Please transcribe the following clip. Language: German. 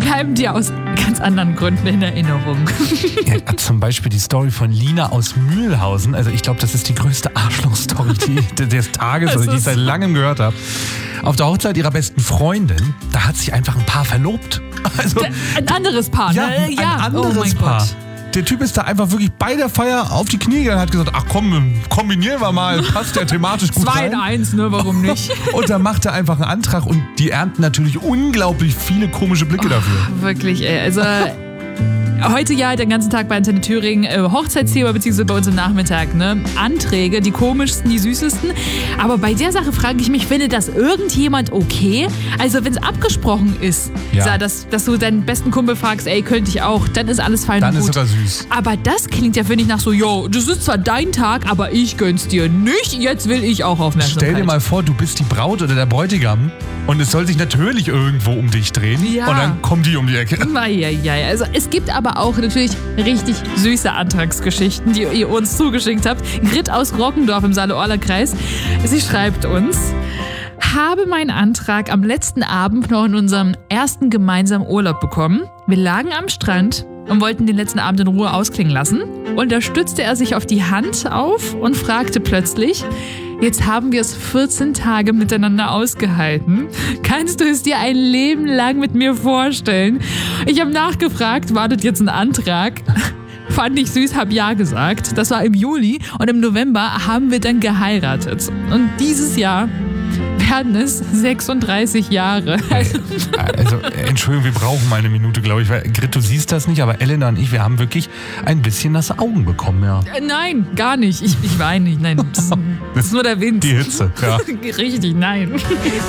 bleiben dir aus ganz anderen Gründen in Erinnerung. Ja, zum Beispiel die Story von Lina aus Mühlhausen. Also ich glaube, das ist die größte Arschloch-Story des Tages, die ich seit langem gehört habe. Auf der Hochzeit ihrer besten Freundin, da hat sich einfach ein Paar verlobt. Also, ein anderes Paar, ja, ne? ein anderes oh mein Paar. Gott. Der Typ ist da einfach wirklich bei der Feier auf die Knie gegangen und hat gesagt, ach komm, kombinieren wir mal, passt ja thematisch gut 2 in rein. 1, ne? Warum nicht? Und dann macht er einfach einen Antrag und die ernten natürlich unglaublich viele komische Blicke dafür. Wirklich, ey. Also heute ja den ganzen Tag bei Antenne Thüringen Hochzeitsthema, beziehungsweise bei uns im Nachmittag, ne? Anträge, die komischsten, die süßesten. Aber bei der Sache frage ich mich, findet das irgendjemand okay? Also wenn es abgesprochen ist, Ja. dass du deinen besten Kumpel fragst, ey, könnte ich auch, dann ist alles fein Dann und ist gut. sogar süß. Aber das klingt ja, finde ich, nach so, yo, das ist zwar dein Tag, aber ich gönn's dir nicht, jetzt will ich auch Aufmerksamkeit. Stell dir mal vor, du bist die Braut oder der Bräutigam und es soll sich natürlich irgendwo um dich drehen Ja. und dann kommen die um die Ecke. Eieiei. Also es gibt aber auch natürlich richtig süße Antragsgeschichten, die ihr uns zugeschickt habt. Grit aus Rockendorf im Saale-Orla-Kreis. Sie schreibt uns: Habe meinen Antrag am letzten Abend noch in unserem ersten gemeinsamen Urlaub bekommen. Wir lagen am Strand und wollten den letzten Abend in Ruhe ausklingen lassen. Und da stützte er sich auf die Hand auf und fragte plötzlich: Jetzt haben wir es 14 Tage miteinander ausgehalten. Kannst du es dir ein Leben lang mit mir vorstellen? Ich habe nachgefragt, wartet jetzt ein Antrag? Fand ich süß, hab ja gesagt. Das war im Juli und im November haben wir dann geheiratet. Und dieses Jahr werden es 36 Jahre. Also, Entschuldigung, wir brauchen mal eine Minute, glaube ich. Weil, Grit, du siehst das nicht, aber Elena und ich, wir haben wirklich ein bisschen nasse Augen bekommen, ja. Nein, gar nicht. Ich weine nicht. Nein, das ist nur der Wind. Die Hitze, ja. Richtig, nein.